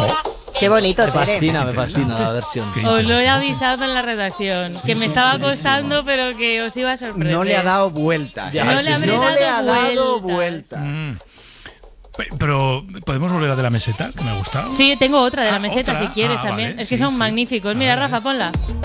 Qué bonito, Me fascina la versión. Os lo he avisado en la redacción, que me estaba costando, pero que os iba a sorprender. No le ha dado vuelta. No le habré dado vueltas. Pero podemos volver a de la meseta, que me ha gustado. Sí, tengo otra de la meseta ¿otra? si quieres también. Vale, es que sí, son sí. magníficos. Mira, Rafa, ponla.